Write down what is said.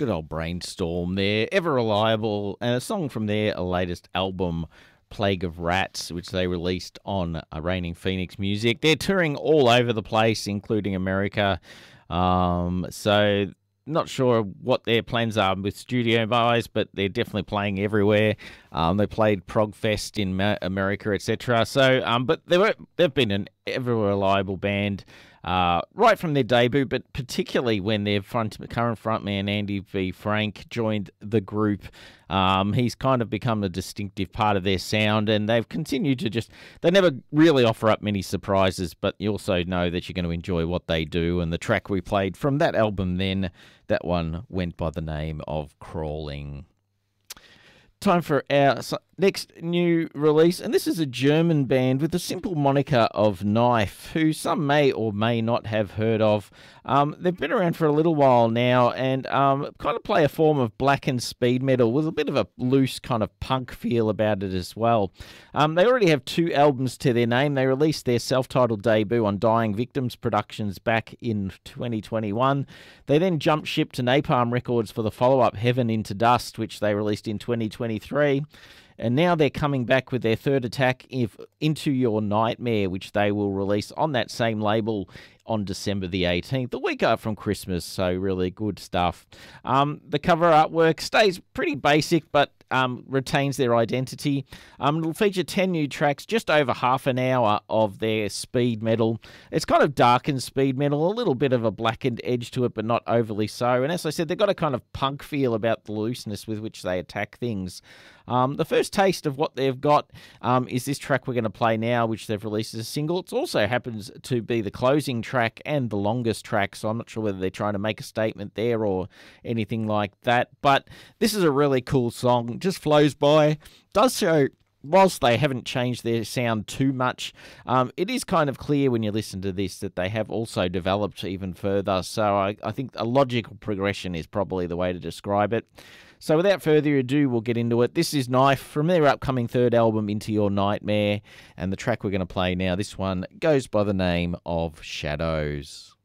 Good old Brainstorm there, ever reliable, and a song from their latest album, Plague of Rats, which they released on Raining Phoenix Music. They're touring all over the place, including America. So not sure what their plans are with studio buys, but they're definitely playing everywhere. They played Progfest in America, etc. So, but they've been an ever reliable band. Right from their debut, but particularly when their current frontman Andy V. Frank joined the group. He's kind of become a distinctive part of their sound, and they've continued to they never really offer up many surprises, but you also know that you're going to enjoy what they do. And the track we played from that album then, that one went by the name of Crawling. Time for our next new release, and this is a German band with the simple moniker of Knife, who some may or may not have heard of. They've been around for a little while now, and kind of play a form of blackened speed metal with a bit of a loose kind of punk feel about it as well. They already have 2 albums to their name. They released their self-titled debut on Dying Victims Productions back in 2021. They then jumped ship to Napalm Records for the follow-up Heaven into Dust, which they released in 2023. And now they're coming back with their third attack, Into Your Nightmare, which they will release on that same label on December the 18th, the week up from Christmas, so really good stuff. The cover artwork stays pretty basic, but retains their identity. It'll feature 10 new tracks, just over half an hour of their speed metal. It's kind of darkened speed metal, a little bit of a blackened edge to it, but not overly so. And as I said, they've got a kind of punk feel about the looseness with which they attack things. The first taste of what they've got is this track we're going to play now, which they've released as a single. It also happens to be the closing track and the longest track, so I'm not sure whether they're trying to make a statement there or anything like that. But this is a really cool song. Just flows by. Does show, whilst they haven't changed their sound too much, it is kind of clear when you listen to this that they have also developed even further. So I think a logical progression is probably the way to describe it. So without further ado, we'll get into it. This is Knife from their upcoming third album, Into Your Nightmare. And the track we're going to play now, this one goes by the name of Shadows.